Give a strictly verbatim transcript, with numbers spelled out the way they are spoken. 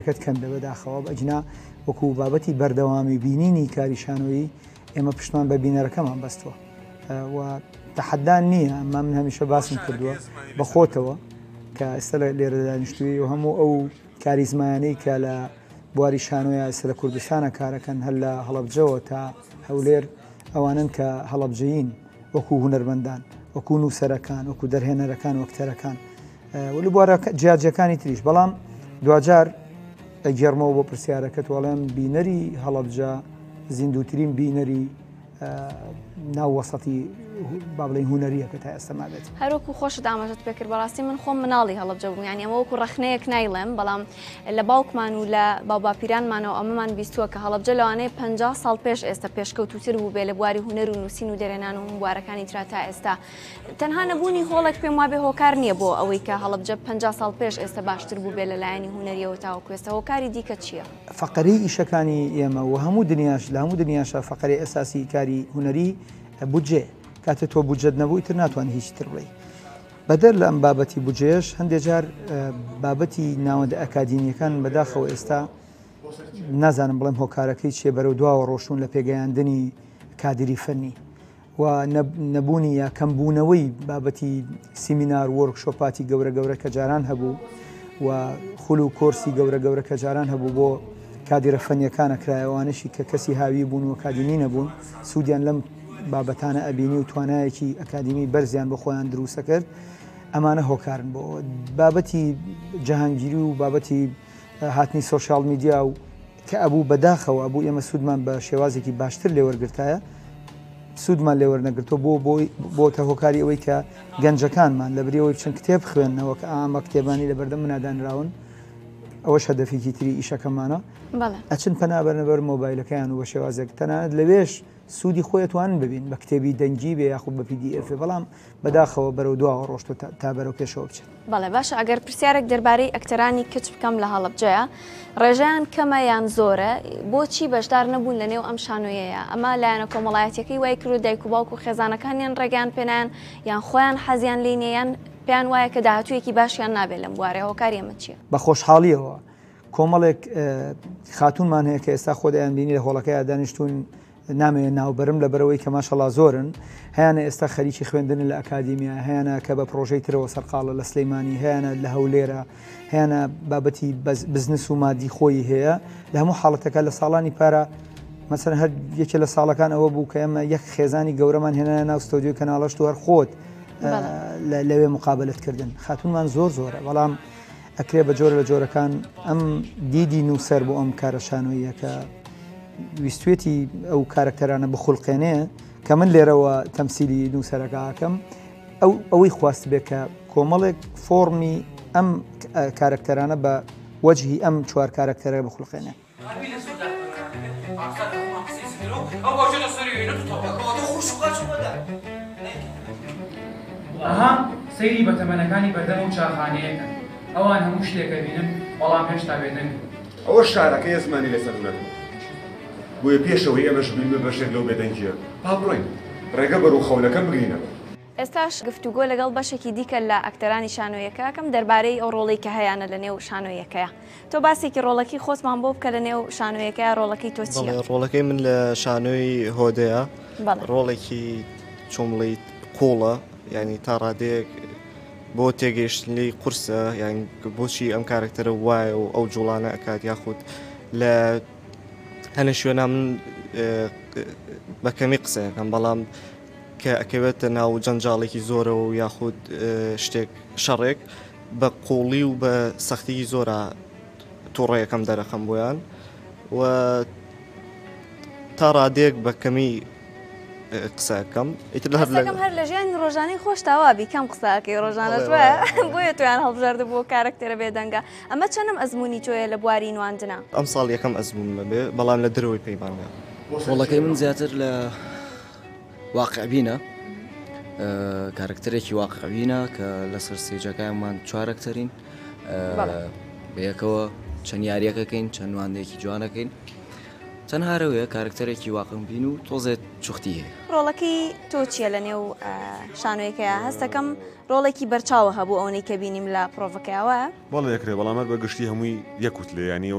کەت کەندە بەداخەوە ئەجنا وەکو بابەتی بەردەوامی بینینی کاری شانۆیی ئێمە پشتمان بە بینەرەکەمان بەستووە و تەحەدان نییە ئەمما من هەمیشە باسم کردووە بە خۆتەوە کە ئێستا لێرە دانیشتووی و هەموو ئەو کاریزمانەی کە لە بواری شانۆیە ئێستا لە کوردستانە کارەکەن هەر لە هەڵەبجەوە تا هەولێر ئەوانن کە هەڵەبجەیین وەکو هونەرمەندان وەکو نووسەرەکان وەکو دەرهێنەرەکان وەکتەرەکان ولی بوارە جیاجەکانی تریش بەڵام دوجار ئەگەرمەوە بۆ پرسیارەکەت وەڵێم بینەری هەڵەبجە زیندووترین بینەری ناووەسەتی با بڵێن هونەریە کە تا ئێستا مابێت. هەروەکو خۆشت ئاماژەت پێ کرد بەڕاستی من خۆم مناڵی هەڵەبجە بووم، یعنی ئەمە وەکو ڕەخنەیەک نایڵێم، بەڵام لە باوکمان و لە باوباپیرانمانەوە ئەمەمان بیستووە کە هەڵەبجە لەوانەیە پەنجا ساڵ پێش ئێستا پێشکەوتوتر بوو بێ لە بواری هونەر و نووسین و دەرێنان و بوارەکانی ترا تا ئێستا. تەنها نەبوونی هۆڵێک پێم وابێ هۆکار نییە بۆ ئەوەی کە هەڵەبجە پەنجا ساڵ پێش ئێستا باشتر بوو بێ لەلایەنی هونەریەوە تاوەکو ئێستا. هۆکاری دیکە چییە؟ فەقەری ئیشەکانی ئێمە و هەموو دنیاش لە هەموو دنیاشە فەقەری ئەساسی کاری هونەری بودجێ کاتە تۆ بودجەت نەبووی تر ناتوانانی هیچ تر بڵێ. بەدەر لە ئەم بابەتی بودجێش هەندێک جار بابەتی ناوەندە ئەکادیمیەکان بەداخەوە ئێستا نازانم بڵێم هۆکارەکەی چیە بەرەو دواوە ڕۆشتون لە پێگەیاندنی کادری فەنی و نەبوونی یا کەمبوونەوەی بابەتی سیمینار وەرکشۆپاتی گەورە گەورە کە جاران هەبوو و خول و کۆرسی گەورە گەورە کە جاران هەبوو بۆ کادرە فەنیەکانە کرایەوانشی کە کەسی هاوی بوون و کادیمی نەبوون سوودیان لەم بابەتانە ئەبینی و توانایەکی ئەکادمی بەرزیان بۆ خۆیان دروستە کرد ئەمانە هۆکارن بۆ بابەتی جەهانگیری و بابەتی هاتنی سۆشیال میدیا و کە ئەبوو بەداخەوە بوو ئێمە سوودمان بە شێوازێکی باشتر لێوەرگرتایە سوودمان لێوەرنەگرتۆ بۆ بۆ تە هۆکاری ئەوەی کە گەنجەکانمان لە بریەوەی بچن کتێب خوێندنەوە کە ئامە کتێبانی لە بەردەم منادانراون ئەوەش هەدەفێکی تری ئیشەکەمانە ئەچن پەنابەرنەبەر مۆبایلەکەیان و بە شێوازێک تەنانەت لەوێش سوودی خۆیتوان ببین بە کتێبی دەنگی بێ یاخود بە پی دی ئەف بەڵام بەداخەوە بەرەو دواوە ڕۆشت تا بەرەو پێشەوە بچێت. بەڵێ باشە ئەگەر پرسیارێک دەربارەی ئەکتەرانی کچ بکەم لە هەڵەبجەیە ڕێژەیان کەمە یان زۆرە بۆچی بەشدار نەبوون لە نێو ئەم شانۆیەیە؟ ئەمە لایەنە کۆمەڵایەتەکەی وای کرد دایک و باوک و خێزانەکانیان ڕێگەیان پێنیان یان خۆیان حەزیان لێنیان پێیان وایە کە داهاتوویەکی باشیان نابێت لەم بوارەیە هۆکاری ئەمە چییە؟ بە خۆشحاڵیەوە کۆمەڵێک خاتونمان هەیە کە ئێستا خۆدایان بینی لە هۆڵەکەی دانیشتون نامەیە ناوبەرم لە بەرەوەی کە ماشەڵا زۆرن هیانە ئێستا خەریکی خوێندن لە ئەکادیمیا هیانە کە بە پرۆژەی ترەوە سەرقاڵە لە سلەیمانی هیانە لە هەولێرە هیانە بابەتی بزنس و مادی خۆی هەیە لە هەموو حاڵەتەکە لە ساڵانی پارە مەسەن هەر یەکێ لە ساڵەکان ئەوە بوو کە ئێمە یەک خێزانی گەورەمان هێنا ناو ستۆدیۆ کەناڵەشت و هەر خۆت لەوێ مقابلتکردن خاتونمان زۆر زۆرە بەڵام ئەکرێ بە جۆرە لە جۆرەکان ئەم دیدی نووسەر بۆ ئەم کارە شانۆیە کە ویستوێتی ئەو کارکتەرانە بخولقێنەیە کە من لێرەوە تەمسیلی نووسەرەکەکەم ئەو ئەوەی خواست بێت کە کۆمەڵێک فۆرمی ئەم کارکتەرانە بە وەجهی ئەم چوار کارکتەرە بخولقێنێ. ئەها سەیری بەتەمەنەکانی بەردەم و چاخانەیەکەن ئەوان هەموو شتێکە بینن بەڵام هێشتا بێنن ئەوە شارەکە زمانی لێسەر بۆیە پێشەوەی ئەمەش بینمە بەشێک لەو بێدەنگیە با بڕۆین ڕێگە بەرەو خەونەکەم بگرینەوە. ئێستاش گفتوگۆ لەگەڵ بەشێکی دیکە لە ئەکتەرانی شانۆیەکەکەم دەربارەی ئەو ڕۆڵی کە هەیەە لە نێو شانۆیەکەیە. تۆ باسێکی ڕۆڵەکی خۆتمان بۆ بکە لە نێو شانۆیەکەیە ڕۆڵەکەی تۆ چییە؟ ڕۆڵەکەی من لە شانۆی هۆدەیە ڕۆڵێکی چۆمڵی قوڵە ینی تا ڕادەیەک بۆ تێگەیشتنی قورسە یان بۆچی ئەم کارکتەرە وایە و ئەو جوڵانە ئەکات یاخود لە هەنە شوێنە من بەکەمی قسەکەم بەڵام کە ئەکەوێتە ناو جەنجاڵێکی زۆرە و یاخود شتێک شەڕێک بە قوڵی و بە سەختیی زۆرە تووڕێیەکەم دەرەخەم بۆیان و تا ڕادێک بەکەمی قسەکەم ئیترەکەم هەر لە ژیانی ڕۆژانەی خۆش تاوابی کەم قسەکەی ڕۆژانە توە بۆیە تویان هەڵبژاردە بۆ کارکتێرە بێدەنگە. ئەمە چەندەم ئەزمموی تۆیە لە بواری نواندنە؟ ئەم ساڵ یەکەم ئەزممە بێ بەڵام لە درەوەی پەیمانە. ڕۆڵەکەی من زیاتر لە واقعبینە کارکتەرێکی واقعبینە کە لەسەر سێجەکەیانمان چوارەکتەرین بەیەکەوە چەند یاریەکەکەین چەند وانەیەکی جوانەکەین تەنهارەوەیە کارکتەرێکی واقعم بین و تۆزێت چوختی هەیە. ڕۆڵەکەی تۆ چییە لە نێو شانۆیەکەیە؟ هەستەکەم ڕۆڵێکی بەرچاوە هەبوو ئەوەی کە بینیم لە پرۆڤەکەیەوە بەڵێ یەکرێ بەڵامەر بە گشتی هەمووی یەکوت لێ ینی